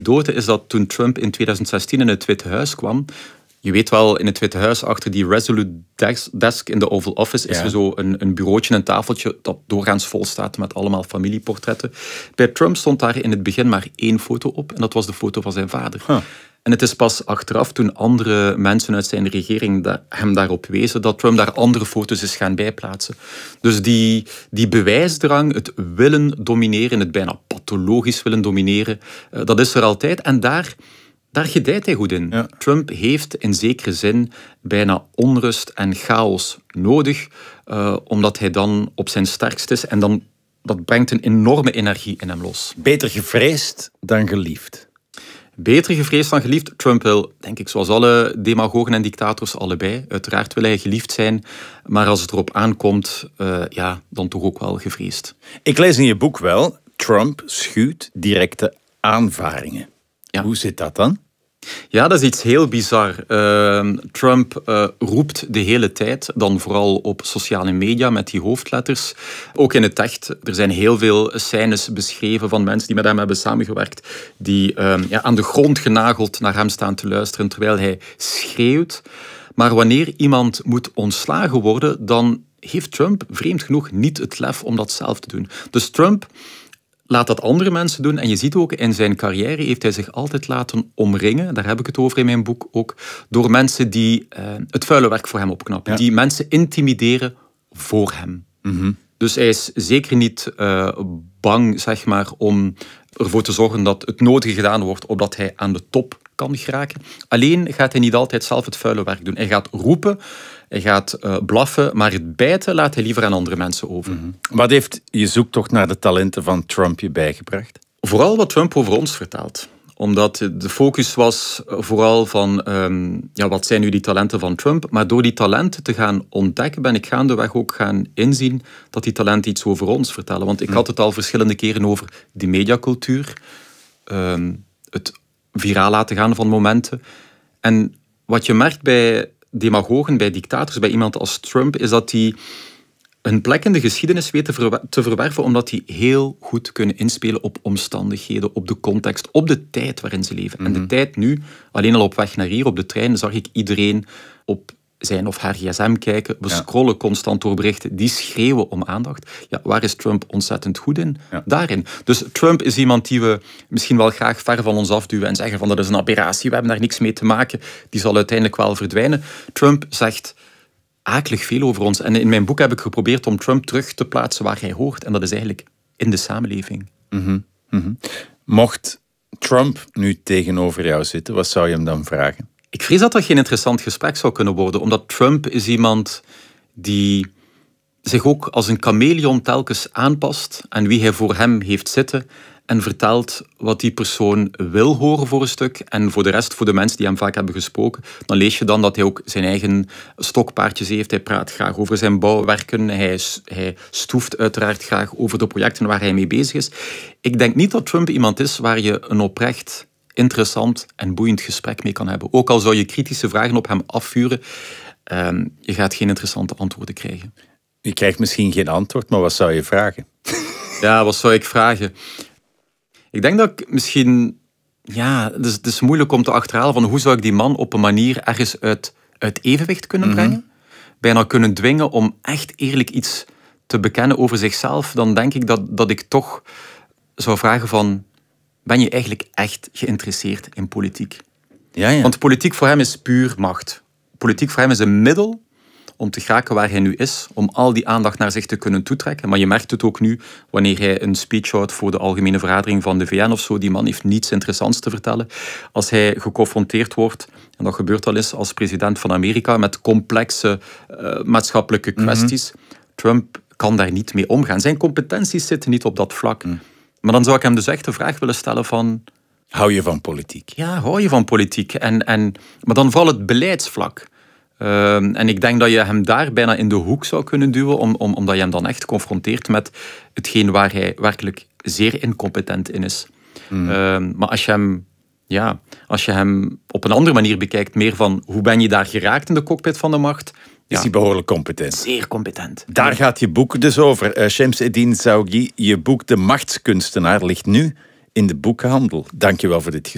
anekdote is dat toen Trump in 2016 in het Witte Huis kwam, je weet wel, in het Witte Huis, achter die Resolute Desk in de Oval Office, is er zo een bureautje, een tafeltje, dat doorgaans vol staat met allemaal familieportretten. Bij Trump stond daar in het begin maar 1 foto op, en dat was de foto van zijn vader. En het is pas achteraf, toen andere mensen uit zijn regering hem daarop wezen, dat Trump daar andere foto's is gaan bijplaatsen. Dus die bewijsdrang, het willen domineren, het bijna pathologisch willen domineren, dat is er altijd. En daar gedijt hij goed in. Ja. Trump heeft in zekere zin bijna onrust en chaos nodig, omdat hij dan op zijn sterkst is. En dan, dat brengt een enorme energie in hem los. Beter gevreesd dan geliefd. Beter gevreesd dan geliefd. Trump wil, denk ik, zoals alle demagogen en dictators, allebei. Uiteraard wil hij geliefd zijn, maar als het erop aankomt, dan toch ook wel gevreesd. Ik lees in je boek wel, Trump schuwt directe aanvaringen. Ja. Hoe zit dat dan? Ja, dat is iets heel bizar. Trump roept de hele tijd, dan vooral op sociale media met die hoofdletters. Ook in het echt. Er zijn heel veel scènes beschreven van mensen die met hem hebben samengewerkt, die aan de grond genageld naar hem staan te luisteren terwijl hij schreeuwt. Maar wanneer iemand moet ontslagen worden, dan heeft Trump vreemd genoeg niet het lef om dat zelf te doen. Dus Trump laat dat andere mensen doen. En je ziet ook, in zijn carrière heeft hij zich altijd laten omringen, daar heb ik het over in mijn boek ook, door mensen die het vuile werk voor hem opknappen. Ja. Die mensen intimideren voor hem. Mm-hmm. Dus hij is zeker niet bang, zeg maar, om ervoor te zorgen dat het nodige gedaan wordt, opdat hij aan de top kan geraken. Alleen gaat hij niet altijd zelf het vuile werk doen. Hij gaat roepen, hij gaat blaffen, maar het bijten laat hij liever aan andere mensen over. Mm-hmm. Wat heeft je zoektocht naar de talenten van Trump je bijgebracht? Vooral wat Trump over ons vertelt. Omdat de focus was vooral van, wat zijn nu die talenten van Trump? Maar door die talenten te gaan ontdekken, ben ik gaandeweg ook gaan inzien dat die talenten iets over ons vertellen. Want ik had het al verschillende keren over die mediacultuur, het viraal laten gaan van momenten. En wat je merkt bij demagogen, bij dictators, bij iemand als Trump, is dat die hun plek in de geschiedenis weten te verwerven, omdat die heel goed kunnen inspelen op omstandigheden, op de context, op de tijd waarin ze leven. Mm-hmm. En de tijd nu, alleen al op weg naar hier, op de trein, zag ik iedereen op zijn of haar gsm kijken. We scrollen constant door berichten, die schreeuwen om aandacht. Ja, waar is Trump ontzettend goed in? Ja. Daarin. Dus Trump is iemand die we misschien wel graag ver van ons afduwen en zeggen van dat is een aberratie, we hebben daar niks mee te maken. Die zal uiteindelijk wel verdwijnen. Trump zegt akelig veel over ons. En in mijn boek heb ik geprobeerd om Trump terug te plaatsen waar hij hoort. En dat is eigenlijk in de samenleving. Mm-hmm. Mm-hmm. Mocht Trump nu tegenover jou zitten, wat zou je hem dan vragen? Ik vrees dat dat geen interessant gesprek zou kunnen worden. Omdat Trump is iemand die zich ook als een chameleon telkens aanpast aan wie hij voor hem heeft zitten en vertelt wat die persoon wil horen voor een stuk. En voor de rest, voor de mensen die hem vaak hebben gesproken, dan lees je dan dat hij ook zijn eigen stokpaardjes heeft. Hij praat graag over zijn bouwwerken. Hij stoeft uiteraard graag over de projecten waar hij mee bezig is. Ik denk niet dat Trump iemand is waar je een oprecht interessant en boeiend gesprek mee kan hebben. Ook al zou je kritische vragen op hem afvuren, je gaat geen interessante antwoorden krijgen. Je krijgt misschien geen antwoord, maar wat zou je vragen? Ja, wat zou ik vragen? Ik denk dat ik misschien... Ja, het is moeilijk om te achterhalen van hoe zou ik die man op een manier ergens uit evenwicht kunnen brengen. Bijna kunnen dwingen om echt eerlijk iets te bekennen over zichzelf. Dan denk ik dat ik toch zou vragen van, ben je eigenlijk echt geïnteresseerd in politiek? Ja. Want politiek voor hem is puur macht. Politiek voor hem is een middel om te geraken waar hij nu is, om al die aandacht naar zich te kunnen toetrekken. Maar je merkt het ook nu, wanneer hij een speech houdt voor de Algemene Vergadering van de VN of zo. Die man heeft niets interessants te vertellen. Als hij geconfronteerd wordt, en dat gebeurt al eens als president van Amerika, met complexe maatschappelijke kwesties, Trump kan daar niet mee omgaan. Zijn competenties zitten niet op dat vlak. Maar dan zou ik hem dus echt de vraag willen stellen van, hou je van politiek? Ja, hou je van politiek. Maar dan vooral het beleidsvlak. En ik denk dat je hem daar bijna in de hoek zou kunnen duwen, omdat je hem dan echt confronteert met hetgeen waar hij werkelijk zeer incompetent in is. Maar als je hem op een andere manier bekijkt, meer van hoe ben je daar geraakt in de cockpit van de macht, is hij behoorlijk competent. Zeer competent. Daar gaat je boek dus over. Shams-Eddine Zaougui, je boek De Machtskunstenaar ligt nu in de boekhandel. Dank je wel voor dit gesprek.